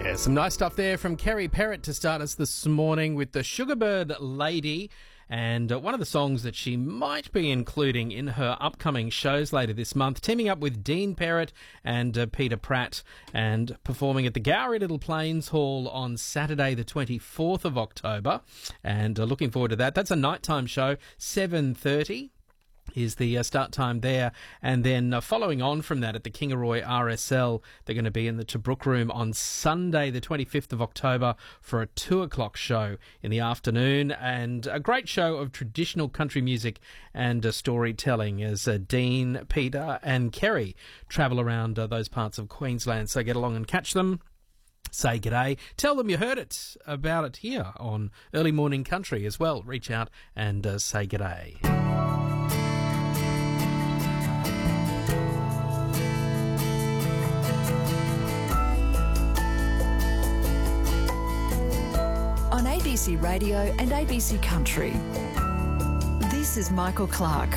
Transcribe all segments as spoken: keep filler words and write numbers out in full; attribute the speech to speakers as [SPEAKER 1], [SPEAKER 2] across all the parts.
[SPEAKER 1] Yeah, some nice stuff there from Kerry Perrett to start us this morning with the Sugarbird Lady, and uh, one of the songs that she might be including in her upcoming shows later this month, teaming up with Dean Perrett and uh, Peter Pratt, and performing at the Gowrie Little Plains Hall on Saturday the twenty-fourth of October, and uh, looking forward to that. That's a nighttime show, seven thirty. Is the uh, start time there, and then uh, following on from that at the Kingaroy R S L, they're going to be in the Tobruk Room on Sunday the twenty-fifth of October for a two o'clock show in the afternoon, and a great show of traditional country music and uh, storytelling as uh, Dean, Peter and Kerry travel around uh, those parts of Queensland, so get along and catch them. Say g'day. Tell them you heard it about it here on Early Morning Country as well. Reach out and uh, say g'day.
[SPEAKER 2] On A B C Radio and A B C Country, this is Michael Clark.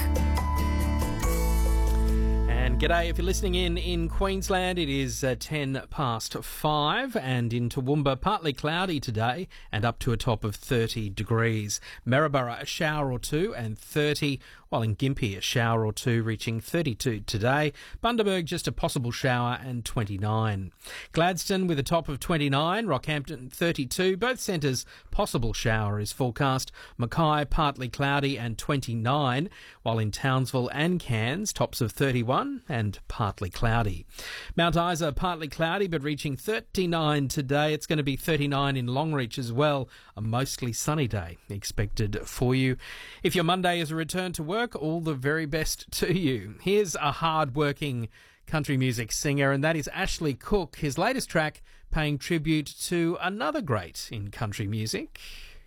[SPEAKER 1] And g'day, if you're listening in in Queensland, it is uh, ten past five, and in Toowoomba, partly cloudy today and up to a top of thirty degrees. Maryborough, a shower or two and thirty, while in Gympie, a shower or two reaching thirty-two today. Bundaberg, just a possible shower and twenty-nine. Gladstone with a top of twenty-nine, Rockhampton thirty-two, both centres possible shower is forecast. Mackay, partly cloudy and twenty-nine, while in Townsville and Cairns, tops of thirty-one and partly cloudy. Mount Isa, partly cloudy but reaching thirty-nine today. It's going to be thirty-nine in Longreach as well. A mostly sunny day expected for you. If your Monday is a return to work, all the very best to you. Here's a hard-working country music singer, and that is Ashley Cooke. His latest track paying tribute to another great in country music.